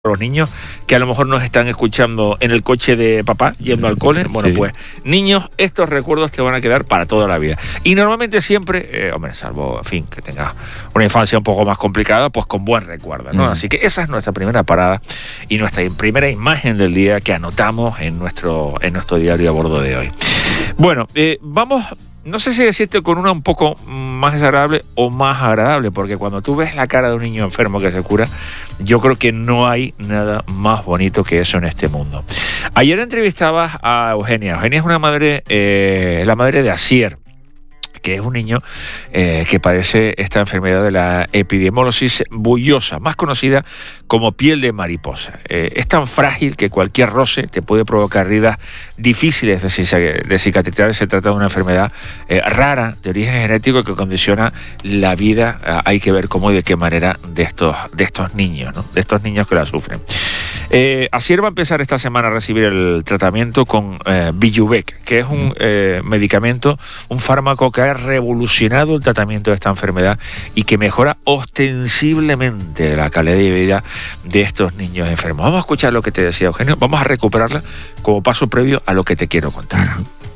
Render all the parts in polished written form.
los niños que a lo mejor nos están escuchando en el coche de papá yendo al cole. Bueno, sí. Pues niños, estos recuerdos te van a quedar para toda la vida. Y normalmente siempre, hombre, salvo, en fin, que tengas una infancia un poco más complicada, pues con buen recuerdo, ¿no? Así que esa es nuestra primera parada y nuestra primera imagen del día que anotamos en nuestro diario a bordo de hoy. Bueno, vamos... No sé si decirte con una un poco más desagradable o más agradable, porque cuando tú ves la cara de un niño enfermo que se cura, yo creo que no hay nada más bonito que eso en este mundo. Ayer entrevistabas a Eugenia. Eugenia es una madre, la madre de Asier, que es un niño que padece esta enfermedad de la epidermolysis bullosa, más conocida como piel de mariposa. Es tan frágil que cualquier roce te puede provocar heridas difíciles de cicatrizar. Se trata de una enfermedad rara, de origen genético, que condiciona la vida. Hay que ver cómo y de qué manera de estos niños, ¿no? De estos niños que la sufren. Asier va a empezar esta semana a recibir el tratamiento con Vyjuvek, que es un medicamento, un fármaco que ha revolucionado el tratamiento de esta enfermedad y que mejora ostensiblemente la calidad de vida de estos niños enfermos. Vamos a escuchar lo que te decía Eugenio, vamos a recuperarla como paso previo a lo que te quiero contar.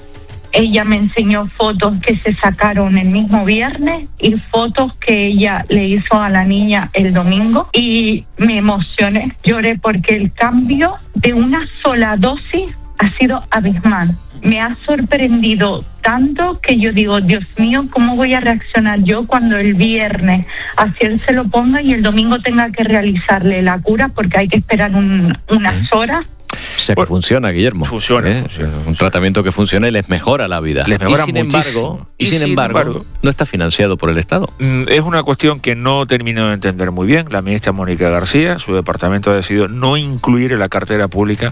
Ella me enseñó fotos que se sacaron el mismo viernes y fotos que ella le hizo a la niña el domingo y me emocioné, lloré porque el cambio de una sola dosis ha sido abismal. Me ha sorprendido tanto que yo digo, Dios mío, ¿cómo voy a reaccionar yo cuando el viernes Asier se lo ponga y el domingo tenga que realizarle la cura porque hay que esperar unas horas? O sea que funciona, Guillermo. Funciona. Un tratamiento que funciona y les mejora la vida. Les mejora y sin embargo, no está financiado por el Estado. Es una cuestión que no termino de entender muy bien. La ministra Mónica García, su departamento ha decidido no incluir en la cartera pública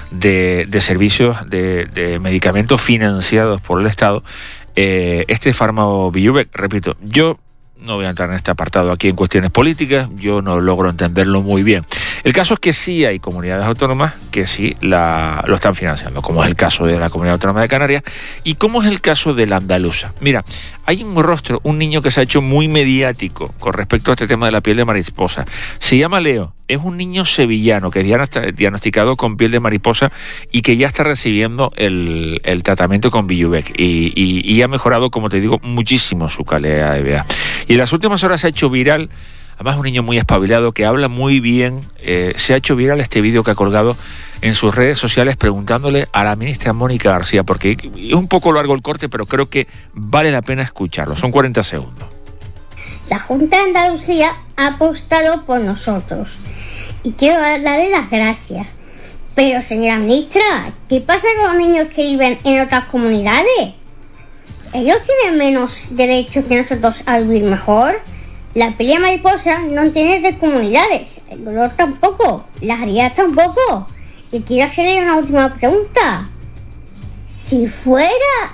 de servicios de medicamentos financiados por el Estado este fármaco Vyjuvek. Repito, yo no voy a entrar en este apartado aquí en cuestiones políticas, yo no logro entenderlo muy bien. El caso es que sí hay comunidades autónomas que sí lo están financiando, como es el caso de la Comunidad Autónoma de Canarias y como es el caso de la andaluza. Mira, hay un niño que se ha hecho muy mediático con respecto a este tema de la piel de mariposa. Se llama Leo, es un niño sevillano que es diagnosticado con piel de mariposa y que ya está recibiendo el tratamiento con Vyjuvek y ha mejorado, como te digo, muchísimo su calidad de vida. Y en las últimas horas se ha hecho viral. Además, un niño muy espabilado que habla muy bien. Se ha hecho viral este vídeo que ha colgado en sus redes sociales preguntándole a la ministra Mónica García, porque es un poco largo el corte, pero creo que vale la pena escucharlo. Son 40 segundos. La Junta de Andalucía ha apostado por nosotros y quiero darle las gracias. Pero, señora ministra, ¿qué pasa con los niños que viven en otras comunidades? ¿Ellos tienen menos derechos que nosotros a vivir mejor? La piel de mariposa no tiene de comunidades, el dolor tampoco, las heridas tampoco. Y quiero hacerle una última pregunta. Si fuera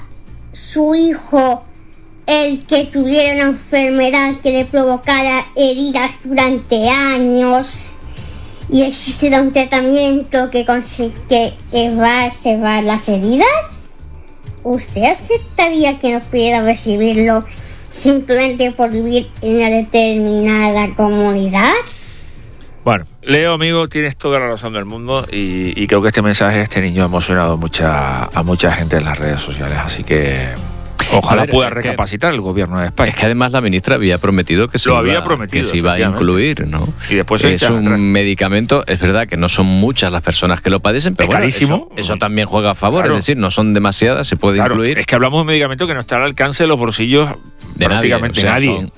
su hijo el que tuviera una enfermedad que le provocara heridas durante años y existiera un tratamiento que consigue cebar las heridas, ¿usted aceptaría que no pudiera recibirlo simplemente por vivir en una determinada comunidad? Bueno, Leo, amigo, tienes toda la razón del mundo y creo que este mensaje, este niño ha emocionado a mucha gente en las redes sociales, así que ojalá pueda recapacitar el gobierno de España. Es que además la ministra había prometido que se iba a incluir, ¿no? Y después es un medicamento, es verdad que no son muchas las personas que lo padecen, pero es carísimo. Eso también juega a favor, claro. Es decir, no son demasiadas, se puede incluir. Es que hablamos de un medicamento que no está al alcance de los bolsillos de prácticamente nadie.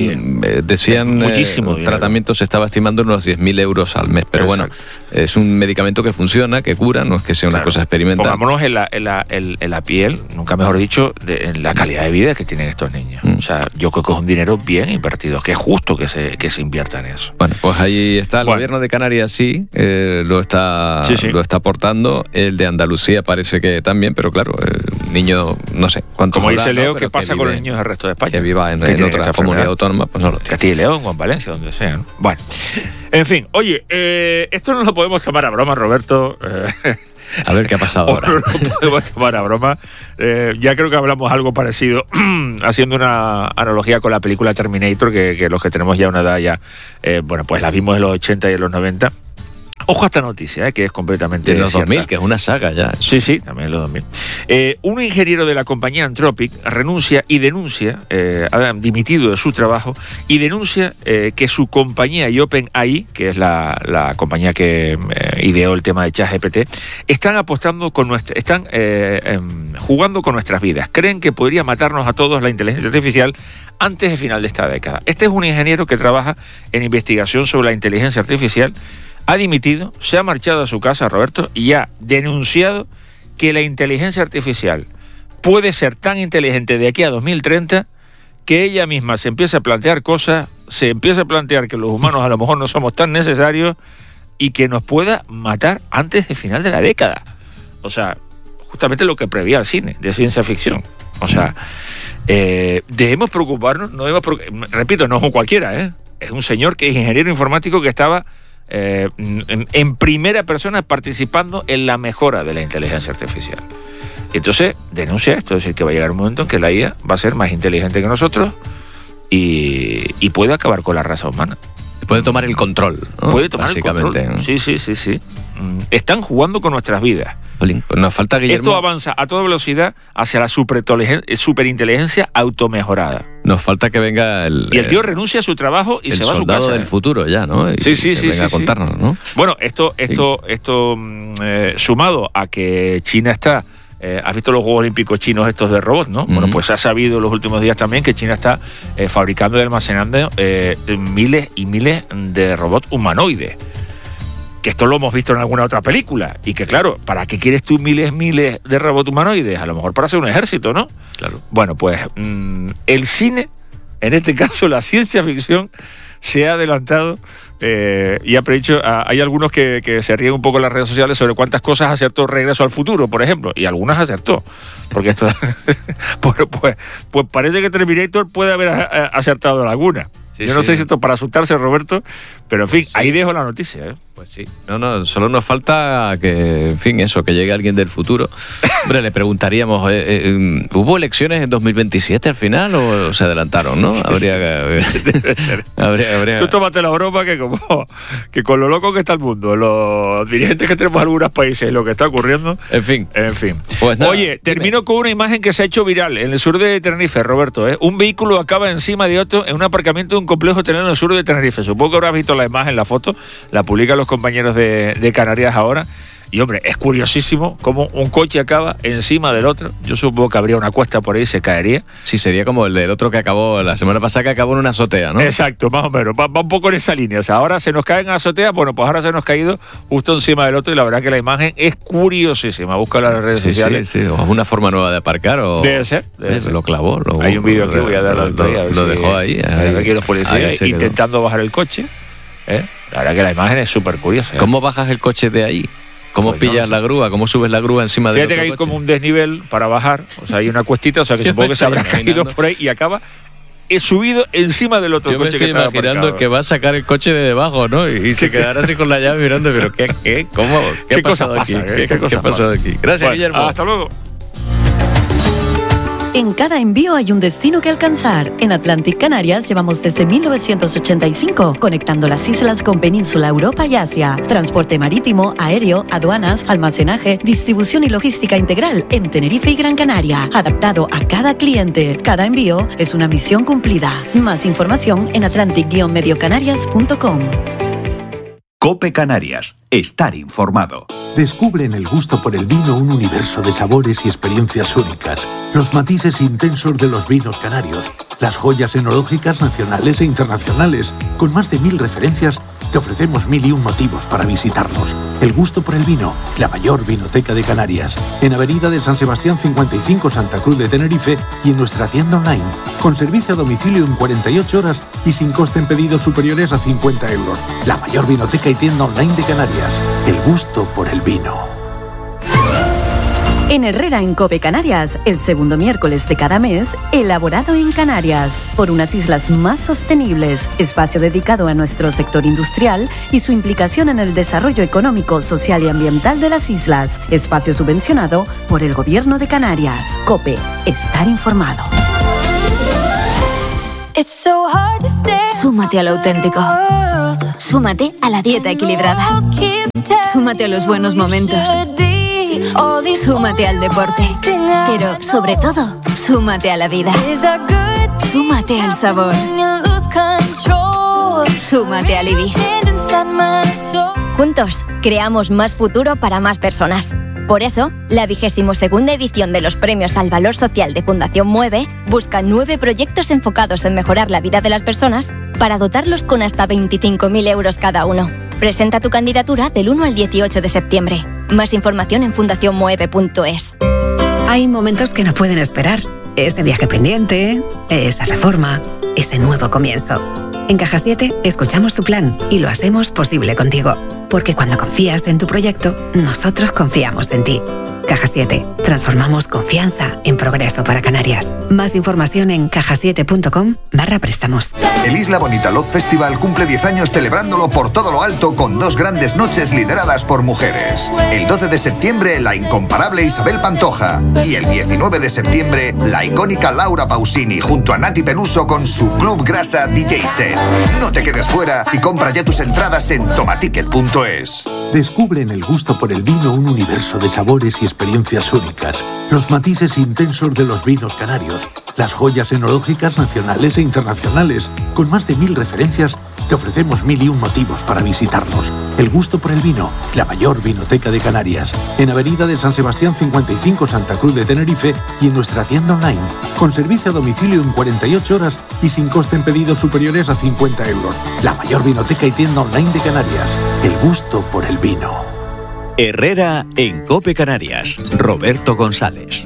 Decían, muchísimo el tratamiento se estaba estimando unos 10.000 euros al mes, pero exacto. Bueno, es un medicamento que funciona, que cura, no es que sea una cosa experimental. Pongámonos en la piel, nunca mejor dicho, en la calidad de vida que tienen estos niños. O sea, yo creo que es un dinero bien invertido, que es justo que se invierta en eso. Bueno, pues ahí está. El gobierno de Canarias sí lo está aportando. El de Andalucía parece que también, pero claro, niño, no sé cuánto. Como dice Leo, ¿qué pasa con los niños del resto de España? Que viva en otra comunidad autónoma, pues no lo tiene. Castilla y León o en Valencia, donde sea, ¿no? Bueno, en fin, oye, esto no lo podemos tomar a broma, Roberto. A ver qué ha pasado ahora. No podemos tomar a broma. Ya creo que hablamos algo parecido, haciendo una analogía con la película Terminator, que los que tenemos ya una edad ya, bueno, pues la vimos en los 80 y en los 90. Ojo a esta noticia, que es completamente en los cierta. 2000, que es una saga ya. Sí, también en los 2000. Un ingeniero de la compañía Anthropic renuncia y denuncia, ha dimitido de su trabajo y denuncia que su compañía y OpenAI, que es la compañía que ideó el tema de ChatGPT, están apostando están jugando con nuestras vidas. Creen que podría matarnos a todos la inteligencia artificial antes del final de esta década. Este es un ingeniero que trabaja en investigación sobre la inteligencia artificial. Ha dimitido, se ha marchado a su casa, Roberto, y ha denunciado que la inteligencia artificial puede ser tan inteligente de aquí a 2030 que ella misma se empieza a plantear cosas, se empieza a plantear que los humanos a lo mejor no somos tan necesarios y que nos pueda matar antes del final de la década. O sea, justamente lo que prevía el cine de ciencia ficción. O sea, debemos preocuparnos, repito, no es un cualquiera, es un señor que es ingeniero informático que estaba en primera persona participando en la mejora de la inteligencia artificial. Y entonces denuncia esto, es decir, que va a llegar un momento en que la IA va a ser más inteligente que nosotros y puede acabar con la raza humana. Puede tomar el control, ¿no? Puede tomar básicamente, el control. Sí. Están jugando con nuestras vidas. Pues nos falta, Guillermo. Esto avanza a toda velocidad hacia la superinteligencia automejorada. Nos falta que venga y el tío renuncia a su trabajo y se va a su casa. El soldado del futuro ya, ¿no? Y sí. venga a contarnos, ¿no? Bueno, esto sumado a que China está... ¿has visto los Juegos Olímpicos chinos estos de robots, no? Bueno, pues se ha sabido en los últimos días también que China está fabricando y almacenando miles y miles de robots humanoides. Que esto lo hemos visto en alguna otra película. Y que claro, ¿para qué quieres tú miles de robots humanoides? A lo mejor para hacer un ejército, ¿no? Claro. Bueno, pues el cine, en este caso la ciencia ficción, se ha adelantado y ha predicho. Hay algunos que se ríen un poco en las redes sociales sobre cuántas cosas acertó Regreso al Futuro, por ejemplo, y algunas acertó, porque esto pues parece que Terminator puede haber acertado alguna. Yo no sé si esto es para asustarse, Roberto, pero en fin, ahí dejo la noticia. Pues sí. No, solo nos falta que, en fin, que llegue alguien del futuro. Hombre, le preguntaríamos, ¿hubo elecciones en 2027 al final o se adelantaron, no? Debe ser. Habría... Tú tómate la broma que con lo loco que está el mundo, los dirigentes que tenemos en algunos países, lo que está ocurriendo. En fin. Pues nada, oye, termino con una imagen que se ha hecho viral en el sur de Tenerife, Roberto. Un vehículo acaba encima de otro en un aparcamiento de un complejo hotelero en el sur de Tenerife. Supongo que habrás visto la imagen, la foto, la publican los compañeros de Canarias ahora. Y hombre, es curiosísimo cómo un coche acaba encima del otro. Yo supongo que habría una cuesta por ahí y se caería. Sí, sería como el del otro que acabó la semana pasada, que acabó en una azotea, ¿no? Exacto, más o menos. Va un poco en esa línea. O sea, ahora se nos cae en la azotea, bueno, pues ahora se nos ha caído justo encima del otro y la verdad que la imagen es curiosísima. Búscala en las redes sociales. Sí. O una forma nueva de aparcar o... Debe ser. Lo clavó. Hay un vídeo aquí, voy a darle al play. Lo dejó ahí. Aquí los policías intentando bajar el coche. La verdad que la imagen es súper curiosa. ¿Cómo bajas el coche de ahí? ¿Cómo pues pillas la grúa? ¿Cómo subes la grúa encima de otro coche? Fíjate que hay como un desnivel para bajar, o sea, hay una cuestita, o sea que supongo que se habrá caído por ahí y acaba subido encima del otro coche que estaba aparcado. Yo me estoy imaginando que va a sacar el coche de debajo, ¿no? Y se quedará así con la llave mirando, pero ¿qué ha pasado aquí? ¿Qué ha pasado aquí? Gracias, Guillermo. Hasta luego. En cada envío hay un destino que alcanzar. En Atlantic Canarias llevamos desde 1985 conectando las islas con Península, Europa y Asia. Transporte marítimo, aéreo, aduanas, almacenaje, distribución y logística integral en Tenerife y Gran Canaria. Adaptado a cada cliente. Cada envío es una misión cumplida. Más información en atlantic-mediocanarias.com. COPE Canarias. Estar informado. Descubre en el gusto por el vino un universo de sabores y experiencias únicas. Los matices intensos de los vinos canarios. Las joyas enológicas nacionales e internacionales. Con más de 1000 referencias, te ofrecemos 1001 motivos para visitarnos. El gusto por el vino, la mayor vinoteca de Canarias. En Avenida de San Sebastián 55, Santa Cruz de Tenerife y en nuestra tienda online. Con servicio a domicilio en 48 horas y sin coste en pedidos superiores a 50 euros. La mayor vinoteca y tienda online de Canarias. El gusto por el vino. En Herrera en COPE Canarias, el segundo miércoles de cada mes, elaborado en Canarias, por unas islas más sostenibles, espacio dedicado a nuestro sector industrial y su implicación en el desarrollo económico, social y ambiental de las islas, espacio subvencionado por el Gobierno de Canarias. COPE, estar informado. Súmate al auténtico. Súmate a la dieta equilibrada. Súmate a los buenos momentos. Súmate al deporte. Pero, sobre todo, súmate a la vida. Súmate al sabor. Súmate al Ibis. Juntos, creamos más futuro para más personas. Por eso, la 22ª edición de los Premios al Valor Social de Fundación Mueve busca 9 proyectos enfocados en mejorar la vida de las personas para dotarlos con hasta 25.000 euros cada uno. Presenta tu candidatura del 1 al 18 de septiembre. Más información en fundacionmueve.es. Hay momentos que no pueden esperar. Ese viaje pendiente, esa reforma, ese nuevo comienzo. En Caja 7 escuchamos tu plan y lo hacemos posible contigo. Porque cuando confías en tu proyecto, nosotros confiamos en ti. Caja 7. Transformamos confianza en progreso para Canarias. Más información en cajasiete.com/préstamos. El Isla Bonita Love Festival cumple 10 años celebrándolo por todo lo alto con 2 grandes noches lideradas por mujeres. El 12 de septiembre, la incomparable Isabel Pantoja. Y el 19 de septiembre, la icónica Laura Pausini junto a Nati Peluso con su Club Grasa DJ Set. No te quedes fuera y compra ya tus entradas en tomaticket.es. Descubre en el gusto por el vino un universo de sabores y experiencias únicas, los matices intensos de los vinos canarios, las joyas enológicas nacionales e internacionales. Con más de 1000 referencias, te ofrecemos 1001 motivos para visitarnos. El gusto por el vino, la mayor vinoteca de Canarias, en Avenida de San Sebastián 55, Santa Cruz de Tenerife, y en nuestra tienda online, con servicio a domicilio en 48 horas y sin coste en pedidos superiores a 50 euros. La mayor vinoteca y tienda online de Canarias. El gusto por el vino. Herrera en COPE Canarias. Roberto González.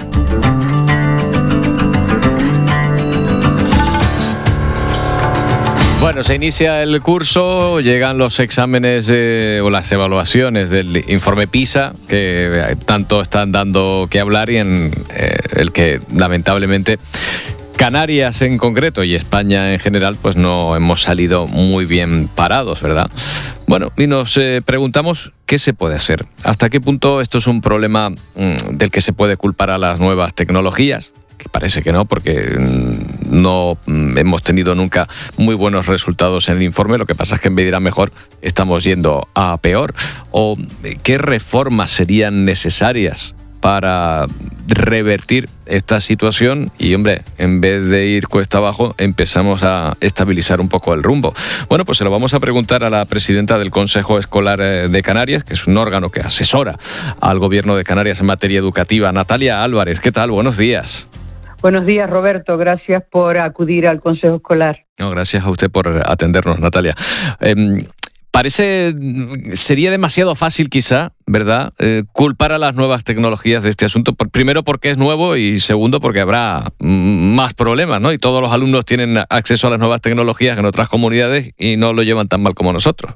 Bueno, se inicia el curso, llegan los exámenes o las evaluaciones del informe PISA, que tanto están dando que hablar y en el que lamentablemente Canarias en concreto y España en general pues no hemos salido muy bien parados, ¿verdad? Bueno, y nos preguntamos qué se puede hacer. ¿Hasta qué punto esto es un problema del que se puede culpar a las nuevas tecnologías? Que parece que no, porque no hemos tenido nunca muy buenos resultados en el informe. Lo que pasa es que en vez de ir a mejor, estamos yendo a peor. ¿O qué reformas serían necesarias para revertir esta situación? Y, hombre, en vez de ir cuesta abajo, empezamos a estabilizar un poco el rumbo. Bueno, pues se lo vamos a preguntar a la presidenta del Consejo Escolar de Canarias, que es un órgano que asesora al Gobierno de Canarias en materia educativa. Natalia Álvarez, ¿qué tal? Buenos días. Buenos días, Roberto. Gracias por acudir al Consejo Escolar. No, gracias a usted por atendernos, Natalia. Sería demasiado fácil quizá, ¿verdad?, culpar a las nuevas tecnologías de este asunto. Primero porque es nuevo y segundo porque habrá más problemas, ¿no? Y todos los alumnos tienen acceso a las nuevas tecnologías en otras comunidades y no lo llevan tan mal como nosotros.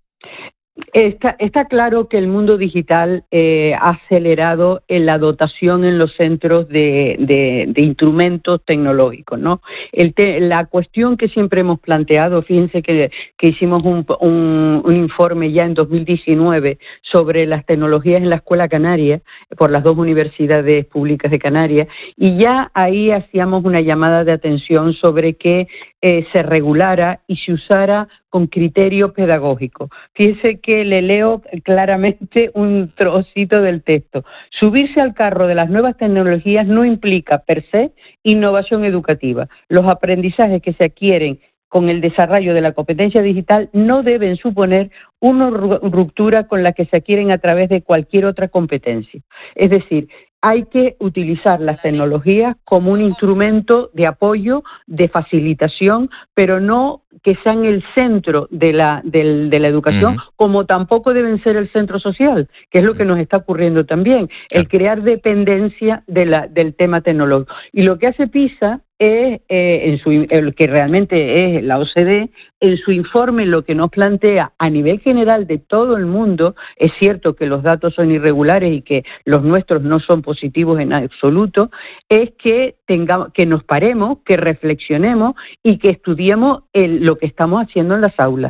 Está claro que el mundo digital ha acelerado en la dotación en los centros de instrumentos tecnológicos, ¿no? La cuestión que siempre hemos planteado, fíjense que hicimos un informe ya en 2019 sobre las tecnologías en la Escuela Canaria por las 2 universidades públicas de Canarias, y ya ahí hacíamos una llamada de atención sobre que se regulara y se usara con criterio pedagógico. Fíjese que le leo claramente un trocito del texto. Subirse al carro de las nuevas tecnologías no implica per se innovación educativa. Los aprendizajes que se adquieren con el desarrollo de la competencia digital no deben suponer una ruptura con la que se adquieren a través de cualquier otra competencia. Es decir, hay que utilizar las tecnologías como un instrumento de apoyo, de facilitación, pero no que sean el centro de la educación, como tampoco deben ser el centro social, que es lo que nos está ocurriendo también, el crear dependencia del tema tecnológico. Y lo que hace PISA es, el que realmente es la OCDE, en su informe lo que nos plantea a nivel general de todo el mundo, es cierto que los datos son irregulares y que los nuestros no son positivos en absoluto, es que nos paremos, que reflexionemos y que estudiemos lo que estamos haciendo en las aulas.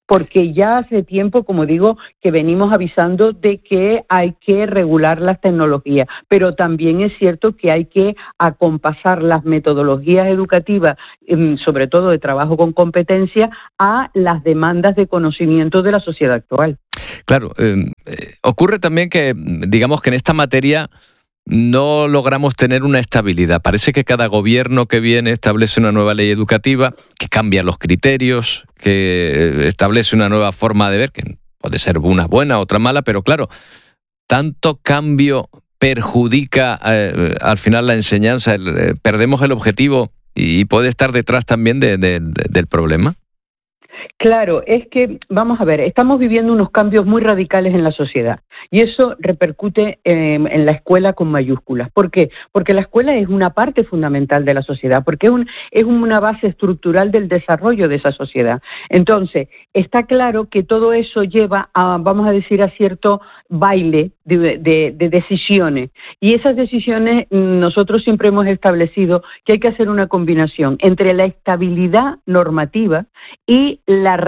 porque ya hace tiempo, como digo, que venimos avisando de que hay que regular las tecnologías, pero también es cierto que hay que acompasar las metodologías educativas, sobre todo de trabajo con competencia, a las demandas de conocimiento de la sociedad actual. Claro, ocurre también que, digamos que en esta materia no logramos tener una estabilidad. Parece que cada gobierno que viene establece una nueva ley educativa, que cambia los criterios, que establece una nueva forma de ver, que puede ser una buena, otra mala, pero claro, tanto cambio perjudica al final la enseñanza, perdemos el objetivo y puede estar detrás también del problema. Claro, es que, vamos a ver, estamos viviendo unos cambios muy radicales en la sociedad y eso repercute en la escuela con mayúsculas. ¿Por qué? Porque la escuela es una parte fundamental de la sociedad, porque es una base estructural del desarrollo de esa sociedad. Entonces, está claro que todo eso lleva a, vamos a decir, a cierto baile de decisiones, y esas decisiones nosotros siempre hemos establecido que hay que hacer una combinación entre la estabilidad normativa y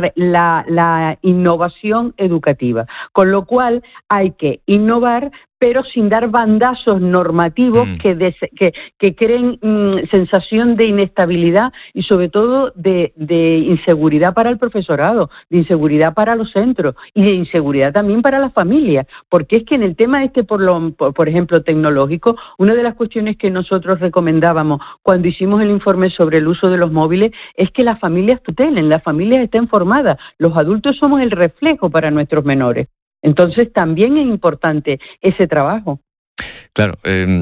la innovación educativa, con lo cual hay que innovar, pero sin dar bandazos normativos que creen sensación de inestabilidad y sobre todo de inseguridad para el profesorado, de inseguridad para los centros y de inseguridad también para las familias, porque es que en el tema por ejemplo, tecnológico, una de las cuestiones que nosotros recomendábamos cuando hicimos el informe sobre el uso de los móviles es que las familias tutelen, las familias estén formadas, los adultos somos el reflejo para nuestros menores. Entonces también es importante ese trabajo. Claro,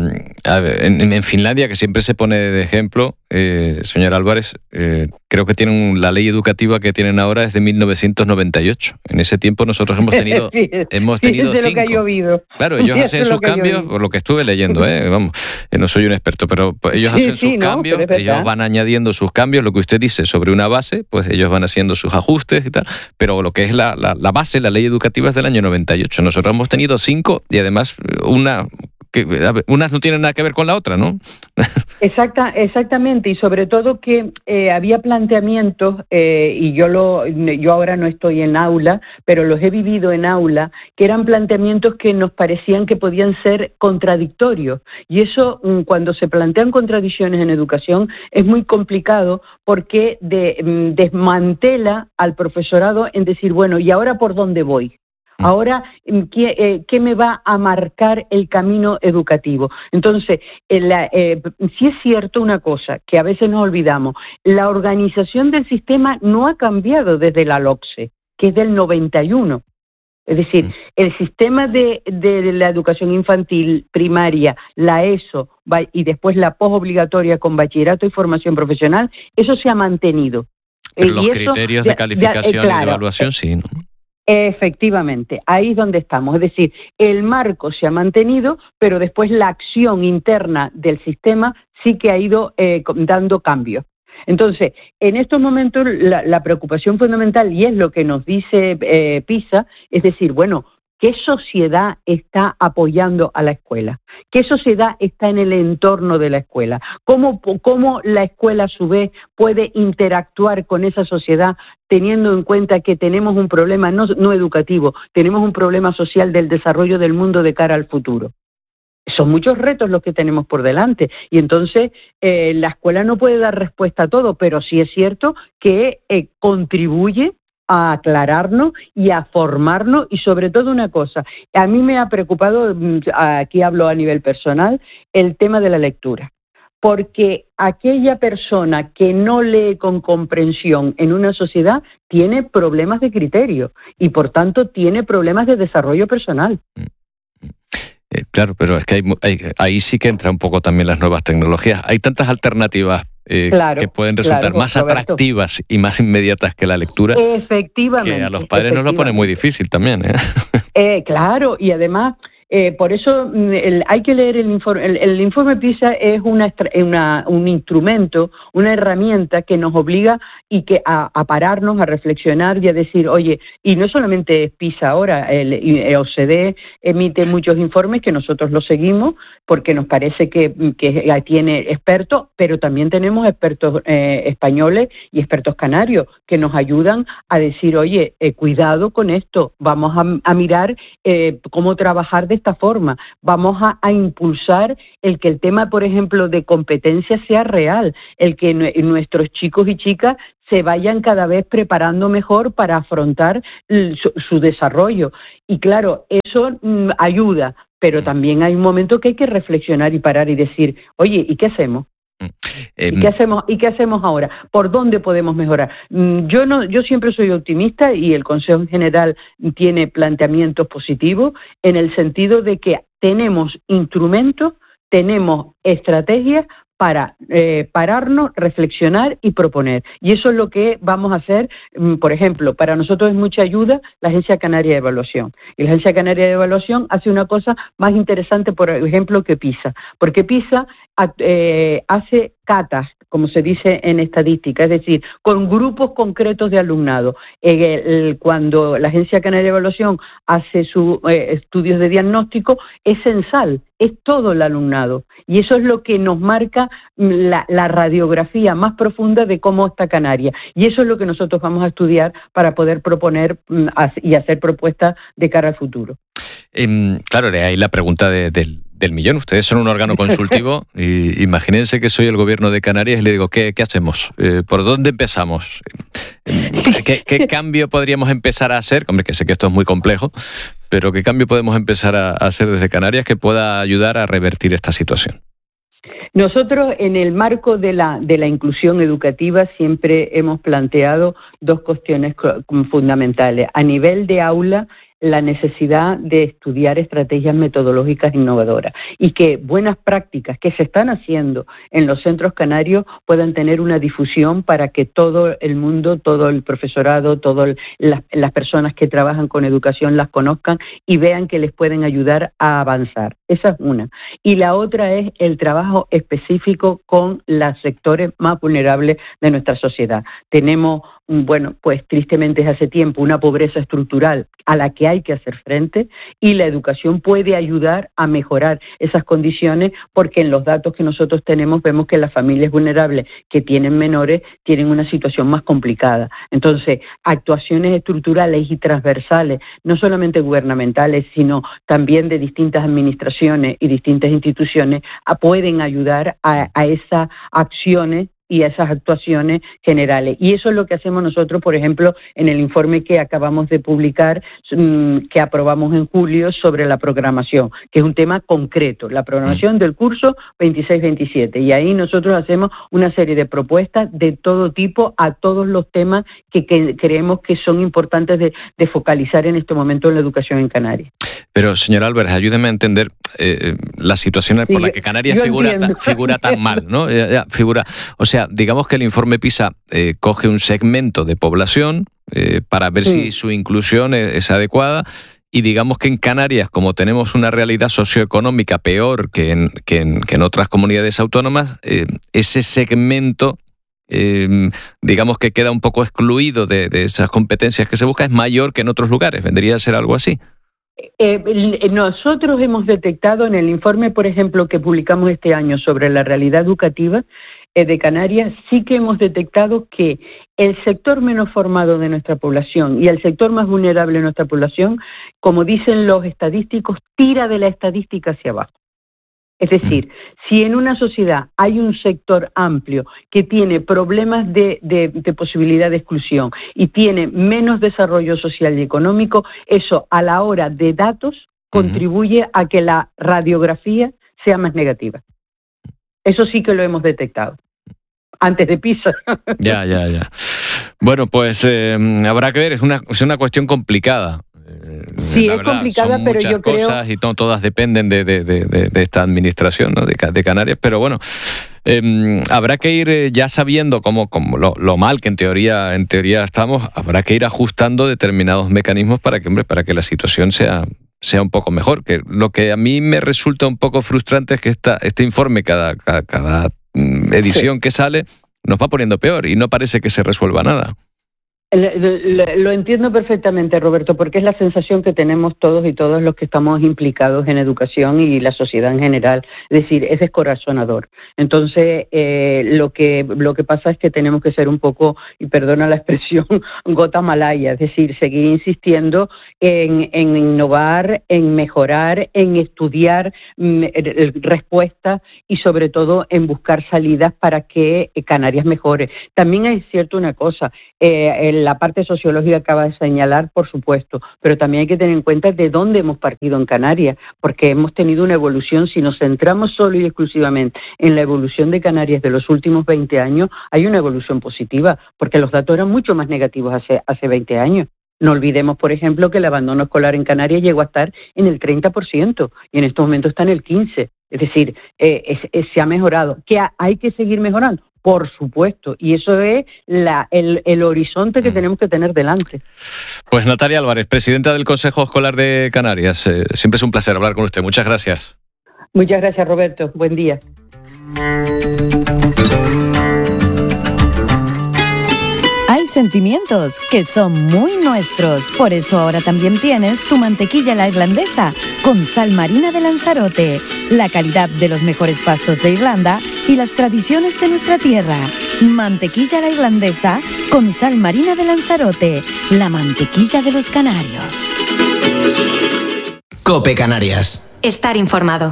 en Finlandia, que siempre se pone de ejemplo, señor Álvarez, creo que tienen la ley educativa que tienen ahora es de 1998. En ese tiempo nosotros hemos tenido cinco. Lo que ha llovido. Claro, ellos hacen sus cambios, por lo que estuve leyendo, vamos, no soy un experto, pero ellos hacen sus cambios, ellos van añadiendo sus cambios, lo que usted dice sobre una base, pues ellos van haciendo sus ajustes y tal, pero lo que es la base, la ley educativa es del año 98. Nosotros hemos tenido 5 y además unas no tienen nada que ver con la otra, ¿no? Exactamente, y sobre todo que había planteamientos, y yo ahora no estoy en aula, pero los he vivido en aula, que eran planteamientos que nos parecían que podían ser contradictorios, y eso cuando se plantean contradicciones en educación es muy complicado porque desmantela al profesorado en decir, bueno, ¿y ahora por dónde voy? Ahora, ¿qué me va a marcar el camino educativo? Entonces, sí es cierto una cosa, que a veces nos olvidamos, la organización del sistema no ha cambiado desde la LOCSE, que es del 91. Es decir, el sistema de la educación infantil, primaria, la ESO y después la posobligatoria con bachillerato y formación profesional, eso se ha mantenido. Pero los criterios de calificación y de evaluación sí, ¿no? Efectivamente, ahí es donde estamos. Es decir, el marco se ha mantenido, pero después la acción interna del sistema sí que ha ido dando cambios. Entonces, en estos momentos la preocupación fundamental, y es lo que nos dice PISA, es decir, bueno, ¿qué sociedad está apoyando a la escuela? ¿Qué sociedad está en el entorno de la escuela? ¿Cómo la escuela a su vez puede interactuar con esa sociedad teniendo en cuenta que tenemos un problema no educativo, tenemos un problema social del desarrollo del mundo de cara al futuro? Son muchos retos los que tenemos por delante y entonces la escuela no puede dar respuesta a todo, pero sí es cierto que contribuye a aclararnos y a formarnos y sobre todo una cosa, a mí me ha preocupado, aquí hablo a nivel personal, el tema de la lectura, porque aquella persona que no lee con comprensión en una sociedad tiene problemas de criterio y por tanto tiene problemas de desarrollo personal. Claro, pero es que ahí sí que entra un poco también las nuevas tecnologías. Hay tantas alternativas que pueden resultar más atractivas y más inmediatas que la lectura. Efectivamente. Que a los padres nos lo pone muy difícil también. Claro, y además Por eso hay que leer el informe. El informe PISA es un instrumento, una herramienta que nos obliga a pararnos, a reflexionar y a decir, oye, y no solamente es PISA ahora, el OCDE emite muchos informes que nosotros los seguimos porque nos parece que tiene expertos, pero también tenemos expertos españoles y expertos canarios que nos ayudan a decir, oye, cuidado con esto, vamos a mirar cómo trabajar de esta forma, vamos a impulsar el que el tema, por ejemplo, de competencia sea real, el que nuestros chicos y chicas se vayan cada vez preparando mejor para afrontar su desarrollo. Y claro, eso ayuda, pero también hay un momento que hay que reflexionar y parar y decir, oye, ¿y qué hacemos? ¿Y qué hacemos ahora? ¿Por dónde podemos mejorar? Yo siempre soy optimista y el Consejo en general tiene planteamientos positivos en el sentido de que tenemos instrumentos, tenemos estrategias para pararnos, reflexionar y proponer. Y eso es lo que vamos a hacer. Por ejemplo, para nosotros es mucha ayuda la Agencia Canaria de Evaluación. Y la Agencia Canaria de Evaluación hace una cosa más interesante, por ejemplo, que PISA. Porque PISA hace catas, como se dice en estadística, es decir, con grupos concretos de alumnado. Cuando la Agencia Canaria de Evaluación hace sus estudios de diagnóstico, es censal, es todo el alumnado. Y eso es lo que nos marca la radiografía más profunda de cómo está Canarias. Y eso es lo que nosotros vamos a estudiar para poder proponer y hacer propuestas de cara al futuro. Claro, ahí la pregunta del millón. Ustedes son un órgano consultivo y imagínense que soy el gobierno de Canarias y le digo, ¿qué hacemos? ¿Por dónde empezamos? ¿Qué cambio podríamos empezar a hacer? Hombre, que sé que esto es muy complejo, pero ¿qué cambio podemos empezar a hacer desde Canarias que pueda ayudar a revertir esta situación? Nosotros, en el marco de la inclusión educativa, siempre hemos planteado dos cuestiones fundamentales. A nivel de aula, la necesidad de estudiar estrategias metodológicas innovadoras y que buenas prácticas que se están haciendo en los centros canarios puedan tener una difusión para que todo el mundo, todo el profesorado, todas las personas que trabajan con educación las conozcan y vean que les pueden ayudar a avanzar. Esa es una. Y la otra es el trabajo específico con los sectores más vulnerables de nuestra sociedad. Tenemos, pues tristemente desde hace tiempo, una pobreza estructural a la que hay que hacer frente y la educación puede ayudar a mejorar esas condiciones porque en los datos que nosotros tenemos vemos que las familias vulnerables que tienen menores tienen una situación más complicada. Entonces, actuaciones estructurales y transversales, no solamente gubernamentales, sino también de distintas administraciones y distintas instituciones, pueden ayudar a esas acciones y a esas actuaciones generales. Y eso es lo que hacemos nosotros, por ejemplo, en el informe que acabamos de publicar, que aprobamos en julio sobre la programación, que es un tema concreto, la programación del curso 26-27. Y ahí nosotros hacemos una serie de propuestas de todo tipo a todos los temas que creemos que son importantes de focalizar en este momento en la educación en Canarias. Pero, señor Álvarez, ayúdeme a entender las situaciones por las que Canarias figura tan mal, ¿no? O sea, digamos que el informe PISA coge un segmento de población para ver si su inclusión es adecuada y digamos que en Canarias, como tenemos una realidad socioeconómica peor que en otras comunidades autónomas, ese segmento digamos que queda un poco excluido de esas competencias que se busca, es mayor que en otros lugares. ¿Vendría a ser algo así? Nosotros hemos detectado en el informe, por ejemplo, que publicamos este año sobre la realidad educativa de Canarias, sí que hemos detectado que el sector menos formado de nuestra población y el sector más vulnerable de nuestra población, como dicen los estadísticos, tira de la estadística hacia abajo. Es decir, si en una sociedad hay un sector amplio que tiene problemas de posibilidad de exclusión y tiene menos desarrollo social y económico, eso a la hora de datos contribuye a que la radiografía sea más negativa. Eso sí que lo hemos detectado. Antes de PISA. Ya. Bueno, pues habrá que ver, es una cuestión complicada. Sí, es complicada, pero yo creo... Muchas cosas y todas dependen de esta administración, ¿no? de Canarias, pero bueno, habrá que ir ya sabiendo como lo mal que en teoría estamos, habrá que ir ajustando determinados mecanismos para que la situación sea sea un poco mejor. Que lo que a mí me resulta un poco frustrante es que este informe, cada edición que sale, nos va poniendo peor y no parece que se resuelva nada. Lo entiendo perfectamente, Roberto, porque es la sensación que tenemos todos y todos los que estamos implicados en educación y la sociedad en general. Es decir, es descorazonador. Entonces, lo que pasa es que tenemos que ser un poco, y perdona la expresión, gota malaya, es decir, seguir insistiendo en innovar, en mejorar, en estudiar respuestas y sobre todo en buscar salidas para que Canarias mejore. También es cierto una cosa, la parte sociológica acaba de señalar, por supuesto, pero también hay que tener en cuenta de dónde hemos partido en Canarias, porque hemos tenido una evolución. Si nos centramos solo y exclusivamente en la evolución de Canarias de los últimos 20 años, hay una evolución positiva, porque los datos eran mucho más negativos hace 20 años. No olvidemos, por ejemplo, que el abandono escolar en Canarias llegó a estar en el 30% y en estos momentos está en el 15%. Es decir, se ha mejorado. ¿Que hay que seguir mejorando? Por supuesto, y eso es el horizonte que tenemos que tener delante. Pues Natalia Álvarez, presidenta del Consejo Escolar de Canarias, siempre es un placer hablar con usted. Muchas gracias. Muchas gracias, Roberto. Buen día. Hay sentimientos que son muy nuestros, por eso ahora también tienes tu mantequilla la irlandesa con sal marina de Lanzarote, la calidad de los mejores pastos de Irlanda y las tradiciones de nuestra tierra. Mantequilla la irlandesa con sal marina de Lanzarote, la mantequilla de los canarios. COPE Canarias. Estar informado.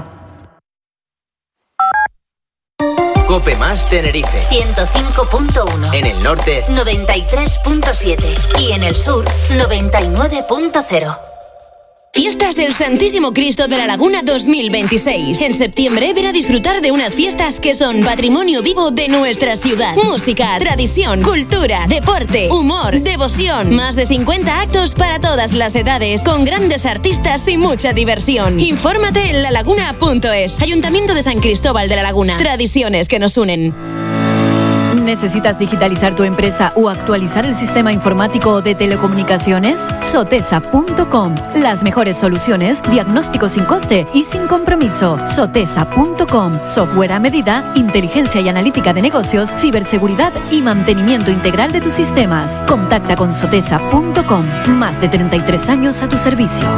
COPE más Tenerife. 105.1. En el norte, 93.7. Y en el sur, 99.0. Fiestas del Santísimo Cristo de la Laguna 2026. En septiembre ven a disfrutar de unas fiestas que son patrimonio vivo de nuestra ciudad. Música, tradición, cultura, deporte, humor, devoción. Más de 50 actos para todas las edades, con grandes artistas y mucha diversión. Infórmate en lalaguna.es. Ayuntamiento de San Cristóbal de la Laguna. Tradiciones que nos unen. ¿Necesitas digitalizar tu empresa o actualizar el sistema informático de telecomunicaciones? Sotesa.com. Las mejores soluciones, diagnóstico sin coste y sin compromiso. Sotesa.com. Software a medida, inteligencia y analítica de negocios, ciberseguridad y mantenimiento integral de tus sistemas. Contacta con Sotesa.com. Más de 33 años a tu servicio.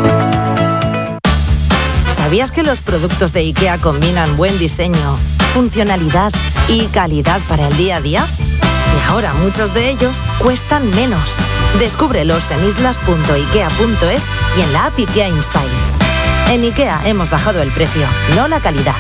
¿Sabías que los productos de IKEA combinan buen diseño, funcionalidad y calidad para el día a día? Y ahora muchos de ellos cuestan menos. Descúbrelos en islas.ikea.es y en la app IKEA Inspire. En IKEA hemos bajado el precio, no la calidad.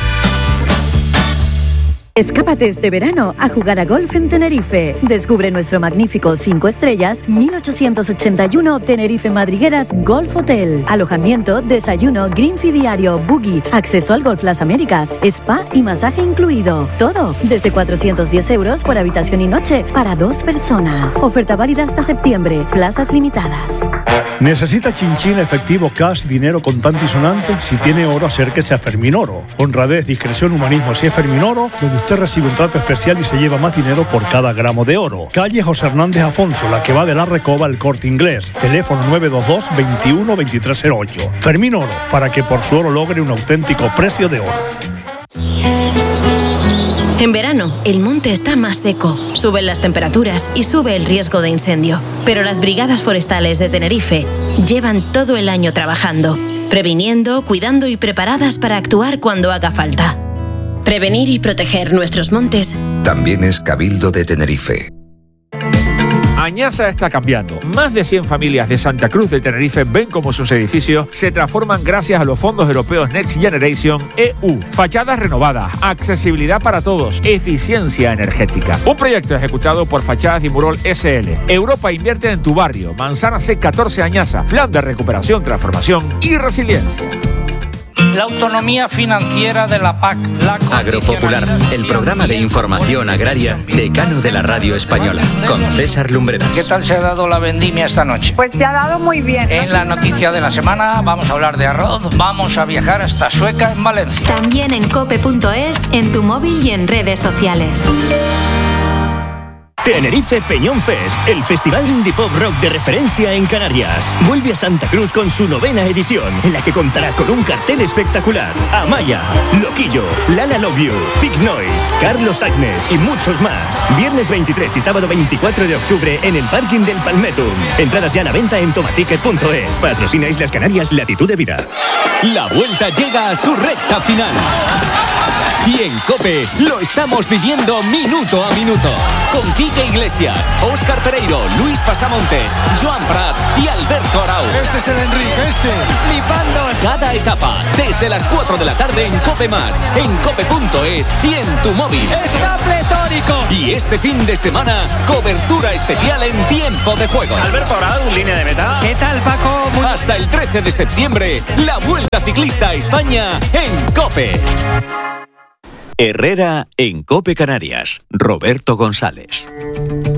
Escápate este verano a jugar a golf en Tenerife. Descubre nuestro magnífico 5 estrellas 1881 Tenerife Madrigueras Golf Hotel. Alojamiento, desayuno, green fee diario, buggy, acceso al Golf Las Américas, spa y masaje incluido. Todo desde 410 euros por habitación y noche para 2 personas. Oferta válida hasta septiembre. Plazas limitadas. ¿Necesita chinchín, efectivo, cash, dinero contante y sonante? Si tiene oro, acérquese a Fermín Oro. Honradez, discreción, humanismo. Si es Fermín Oro, donde usted recibe un trato especial y se lleva más dinero por cada gramo de oro. Calle José Hernández Afonso, la que va de la Recoba al Corte Inglés. Teléfono 922 21 2308. Fermín Oro, para que por su oro logre un auténtico precio de oro. En verano, el monte está más seco, suben las temperaturas y sube el riesgo de incendio. Pero las brigadas forestales de Tenerife llevan todo el año trabajando, previniendo, cuidando y preparadas para actuar cuando haga falta. Prevenir y proteger nuestros montes también es Cabildo de Tenerife. Añasa está cambiando. Más de 100 familias de Santa Cruz de Tenerife ven cómo sus edificios se transforman gracias a los fondos europeos Next Generation EU. Fachadas renovadas, accesibilidad para todos, eficiencia energética. Un proyecto ejecutado por Fachadas y Murol SL. Europa invierte en tu barrio. Manzana C14 Añasa. Plan de recuperación, transformación y resiliencia. La autonomía financiera de la PAC. Agropopular, el programa de información agraria decano de la radio española, con César Lumbreras. ¿Qué tal se ha dado la vendimia esta noche? Pues se ha dado muy bien. En la noticia de la semana vamos a hablar de arroz, vamos a viajar hasta Sueca en Valencia. También en cope.es, en tu móvil y en redes sociales. Tenerife Peñón Fest, el festival indie pop rock de referencia en Canarias. Vuelve a Santa Cruz con su 9ª edición, en la que contará con un cartel espectacular. Amaya, Loquillo, Lala Love You, Pig Noise, Carlos Agnes y muchos más. Viernes 23 y sábado 24 de octubre en el parking del Palmetum. Entradas ya a la venta en tomaticket.es. Patrocina Islas Canarias, Latitud de Vida. La vuelta llega a su recta final. Y en COPE lo estamos viviendo minuto a minuto. Con Quique Iglesias, Óscar Pereiro, Luis Pasamontes, Joan Prat y Alberto Arau. Este es el Enrique, ¡Flipando! Cada etapa, desde las 4 de la tarde en COPE+, en cope.es y en tu móvil. ¡Está pletórico! Y este fin de semana, cobertura especial en tiempo de juego. Alberto Arau, línea de meta. ¿Qué tal, Paco? Hasta el 13 de septiembre, la Vuelta Ciclista a España en COPE. Herrera en COPE Canarias. Roberto González.